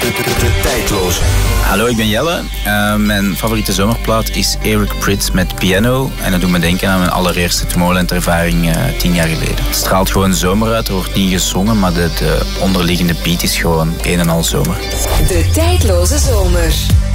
De tijdloze. Hallo, ik ben Jelle. Mijn favoriete zomerplaat is Eric Prydz met Piano. En dat doet me denken aan mijn allereerste Tomorrowland-ervaring 10 jaar geleden. Het straalt gewoon zomer uit, er wordt niet gezongen, maar de onderliggende beat is gewoon een en al zomer. De tijdloze zomer.